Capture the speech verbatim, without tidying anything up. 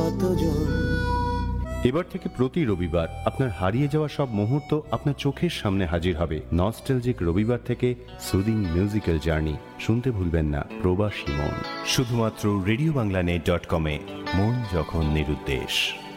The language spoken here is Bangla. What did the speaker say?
কতজন। এবার থেকে প্রতি রবিবার আপনার হারিয়ে যাওয়া সব মুহূর্ত আপনার চোখের সামনে হাজির হবে। নস্টালজিক রবিবার থেকে সুদিং মিউজিক্যাল জার্নি শুনতে ভুলবেন না। প্রবাসী মন, শুধুমাত্র রেডিও বাংলা নেট ডট কমে। মন যখন নিরুদ্দেশ।